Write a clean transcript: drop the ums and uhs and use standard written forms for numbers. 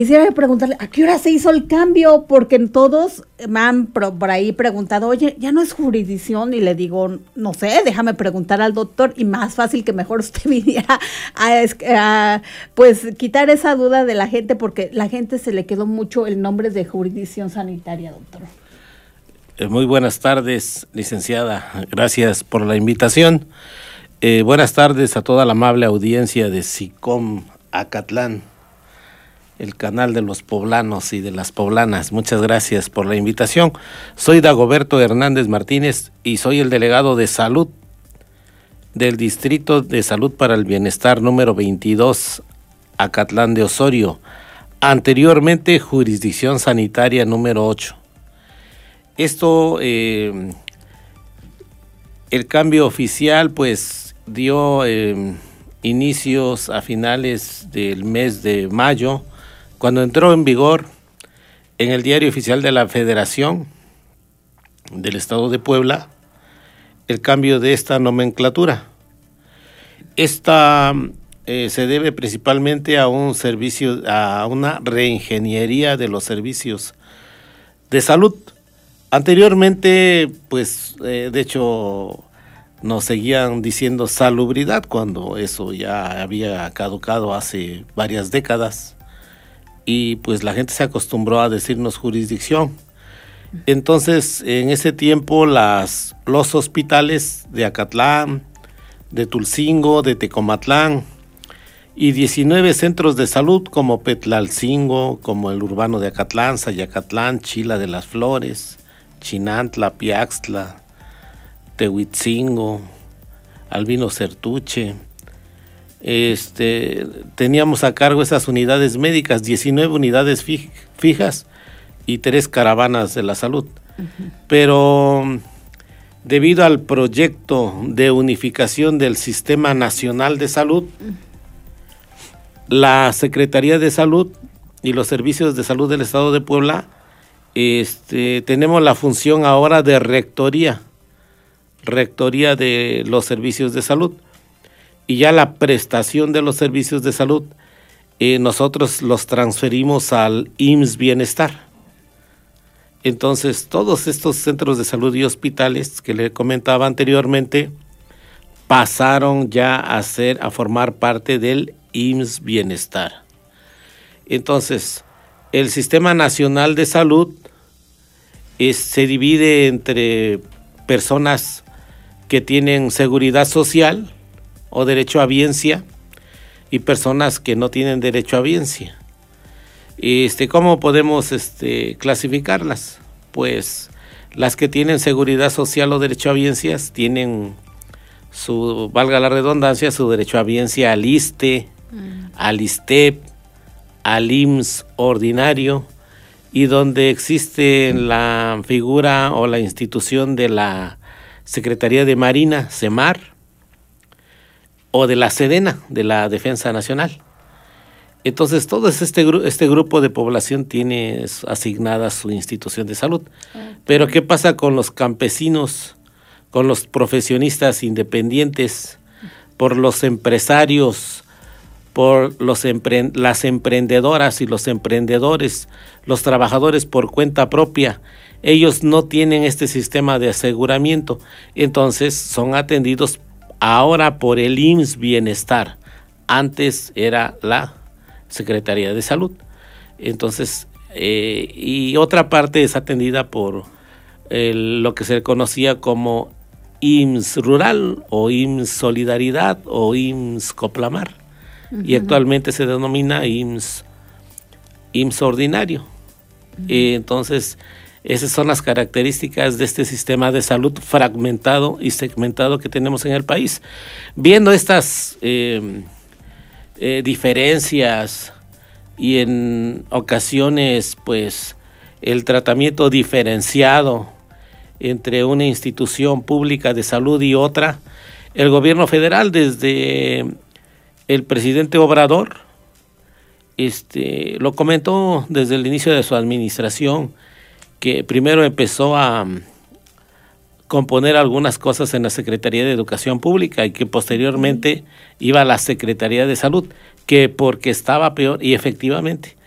Quisiera preguntarle, ¿a qué hora se hizo el cambio? Porque todos me han por ahí preguntado, oye, ya no es jurisdicción, y le digo, no sé, déjame preguntar al doctor, y más fácil que mejor usted viniera pues quitar esa duda de la gente, porque la gente se le quedó mucho el nombre de jurisdicción sanitaria, doctor. Muy buenas tardes, licenciada, gracias por la invitación. Buenas tardes a toda la amable audiencia de SICOM Acatlán, el canal de los poblanos y de las poblanas. Muchas gracias por la invitación. Soy Dagoberto Hernández Martínez y soy el delegado de salud del Distrito de Salud para el Bienestar número 22, Acatlán de Osorio, anteriormente jurisdicción sanitaria número 8. Esto, el cambio oficial pues dio inicios a finales del mes de mayo, cuando entró en vigor en el Diario Oficial de la Federación del Estado de Puebla el cambio de esta nomenclatura. Esta se debe principalmente a un servicio, a una reingeniería de los servicios de salud. Anteriormente, pues, de hecho, nos seguían diciendo salubridad cuando eso ya había caducado hace varias décadas. Y pues la gente se acostumbró a decirnos jurisdicción. Entonces, en ese tiempo, los hospitales de Acatlán, de Tulcingo, de Tecomatlán y 19 centros de salud como Petlalcingo, como el urbano de Acatlán, Sayacatlán, Chila de las Flores, Chinantla, Piaxtla, Tehuitzingo, Albino Certuche. Teníamos a cargo esas unidades médicas, 19 unidades fijas y 3 caravanas de la salud. Pero debido al proyecto de unificación del Sistema Nacional de Salud, la Secretaría de Salud y los Servicios de Salud del Estado de Puebla tenemos la función ahora de rectoría de los servicios de salud. Y ya la prestación de los servicios de salud, nosotros los transferimos al IMSS Bienestar. Entonces, todos estos centros de salud y hospitales que le comentaba anteriormente, pasaron ya a formar parte del IMSS Bienestar. Entonces, el Sistema Nacional de Salud se divide entre personas que tienen seguridad social o derecho a biencia y personas que no tienen derecho a biencia. ¿Cómo podemos clasificarlas? Pues las que tienen seguridad social o derecho a biencias tienen valga la redundancia, su derecho a biencia al ISSSTE, al ISSSTEP, al IMSS ordinario, y donde existe la figura o la institución de la Secretaría de Marina, SEMAR, o de la SEDENA, de la Defensa Nacional. Entonces, todo este grupo de población tiene asignada su institución de salud. Pero, ¿qué pasa con los campesinos, con los profesionistas independientes, por los empresarios, por las emprendedoras y los emprendedores, los trabajadores por cuenta propia? Ellos no tienen este sistema de aseguramiento, entonces son atendidos ahora por el IMSS Bienestar. Antes era la Secretaría de Salud. Entonces, y otra parte es atendida por lo que se conocía como IMSS Rural o IMSS Solidaridad o IMSS Coplamar. Y actualmente se denomina IMSS Ordinario. Entonces, esas son las características de este sistema de salud fragmentado y segmentado que tenemos en el país. Viendo estas diferencias y en ocasiones pues el tratamiento diferenciado entre una institución pública de salud y otra, el gobierno federal desde el presidente Obrador lo comentó desde el inicio de su administración, que primero empezó a componer algunas cosas en la Secretaría de Educación Pública y que posteriormente iba a la Secretaría de Salud, que porque estaba peor, y efectivamente